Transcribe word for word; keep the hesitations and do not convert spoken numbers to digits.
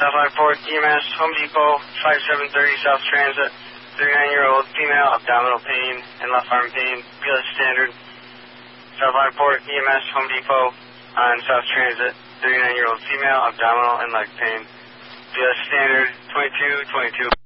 South Line Port, E M S, Home Depot, five seven thirty South Transit, thirty-nine-year-old female, abdominal pain and left arm pain, B L S Standard. South Line Port, E M S, Home Depot, on South Transit, thirty-nine-year-old female, abdominal and leg pain, B L S Standard, twenty-two twenty-two.